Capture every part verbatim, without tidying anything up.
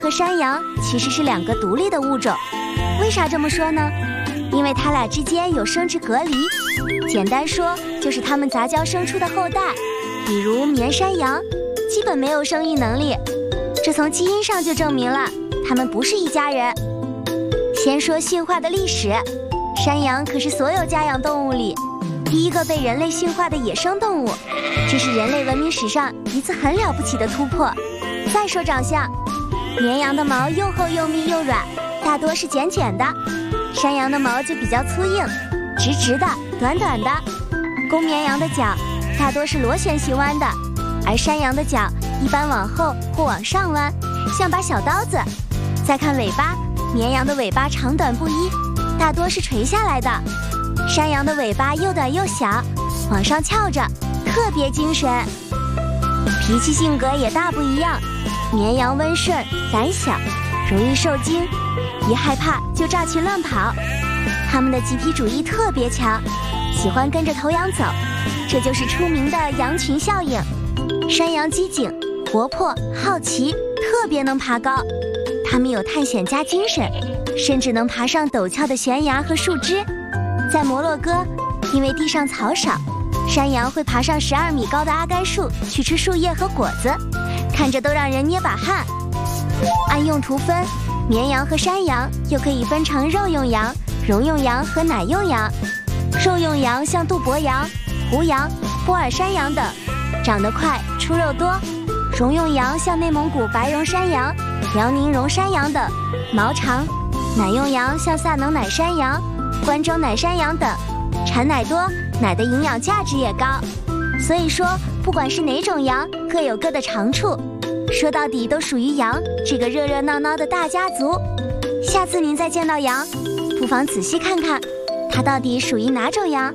和山羊其实是两个独立的物种。为啥这么说呢？因为它俩之间有生殖隔离，简单说就是它们杂交生出的后代，比如绵山羊，基本没有生育能力，这从基因上就证明了它们不是一家人。先说驯化的历史，山羊可是所有家养动物里第一个被人类驯化的野生动物，这是人类文明史上一次很了不起的突破。再说长相，绵羊的毛又厚又密又软，大多是剪剪的，山羊的毛就比较粗硬，直直的短短的。公绵羊的角大多是螺旋形弯的，而山羊的角一般往后或往上弯，像把小刀子。再看尾巴，绵羊的尾巴长短不一，大多是垂下来的，山羊的尾巴又短又小，往上翘着，特别精神。脾气性格也大不一样，绵羊温顺胆小，容易受惊，一害怕就炸群乱跑。它们的集体主义特别强，喜欢跟着头羊走，这就是出名的羊群效应。山羊机警、活泼、好奇，特别能爬高。它们有探险家精神，甚至能爬上陡峭的悬崖和树枝。在摩洛哥，因为地上草少，山羊会爬上十二米高的阿该树去吃树叶和果子，看着都让人捏把汗。按用途分，绵羊和山羊又可以分成肉用羊、绒用羊和奶用羊。肉用羊像杜博羊、胡羊、波尔山羊等，长得快，出肉多；绒用羊像内蒙古白绒山羊、辽宁绒山羊等，毛长；奶用羊像萨能奶山羊、关中奶山羊等，产奶多，奶的营养价值也高。所以说，不管是哪种羊，各有各的长处，说到底都属于羊这个热热闹闹的大家族。下次您再见到羊，不妨仔细看看，它到底属于哪种羊。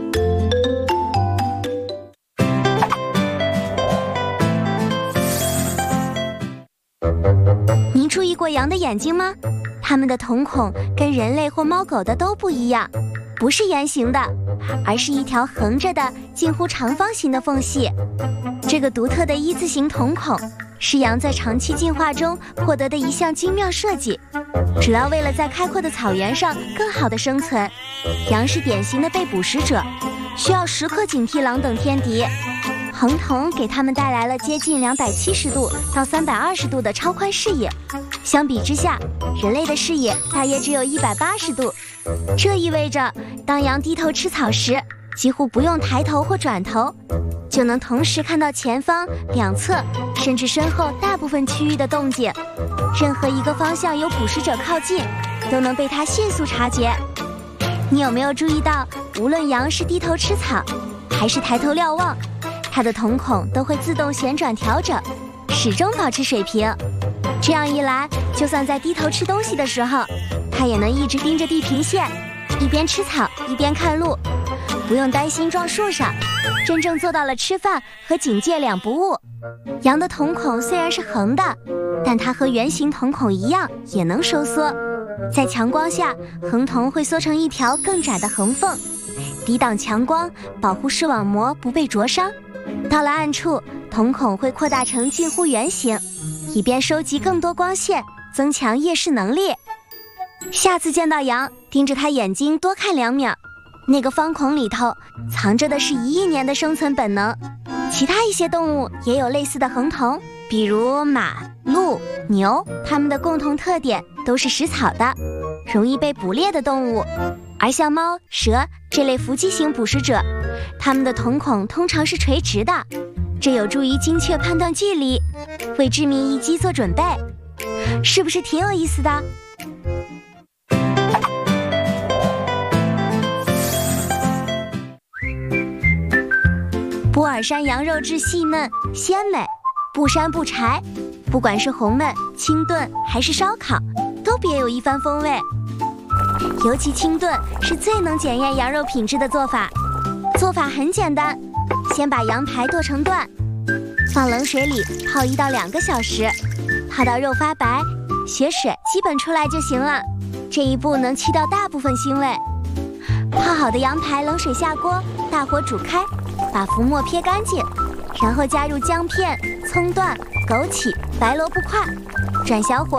您注意过羊的眼睛吗？它们的瞳孔跟人类或猫狗的都不一样，不是圆形的，而是一条横着的近乎长方形的缝隙。这个独特的一字形瞳孔是羊在长期进化中获得的一项精妙设计，主要为了在开阔的草原上更好的生存。羊是典型的被捕食者，需要时刻警惕狼等天敌。横瞳给它们带来了接近两百七十度到三百二十度的超宽视野，相比之下，人类的视野大约只有一百八十度。这意味着，当羊低头吃草时，几乎不用抬头或转头，就能同时看到前方、两侧，甚至身后大部分区域的动静。任何一个方向有捕食者靠近，都能被它迅速察觉。你有没有注意到，无论羊是低头吃草，还是抬头瞭望，它的瞳孔都会自动旋转调整，始终保持水平。这样一来，就算在低头吃东西的时候，它也能一直盯着地平线，一边吃草一边看路，不用担心撞树上，真正做到了吃饭和警戒两不误。羊的瞳孔虽然是横的，但它和圆形瞳孔一样也能收缩。在强光下，横瞳会缩成一条更窄的横缝，抵挡强光，保护视网膜不被灼伤。到了暗处，瞳孔会扩大成近乎圆形，以便收集更多光线，增强夜视能力。下次见到羊，盯着它眼睛多看两秒，那个方孔里头藏着的是一亿年的生存本能。其他一些动物也有类似的横瞳，比如马、鹿、牛，它们的共同特点都是食草的，容易被捕猎的动物。而像猫、蛇这类伏击型捕食者，它们的瞳孔通常是垂直的，这有助于精确判断距离，为致命一击做准备。是不是挺有意思的？波尔山羊肉质细嫩鲜美，不膻不柴，不管是红焖、清炖还是烧烤，都别有一番风味。尤其清炖是最能检验羊肉品质的做法。做法很简单，先把羊排剁成段，放冷水里泡一到两个小时，泡到肉发白，血水基本出来就行了。这一步能去掉大部分腥味。泡好的羊排冷水下锅，大火煮开，把浮沫撇干净，然后加入姜片、葱段、枸杞、白萝卜块，转小火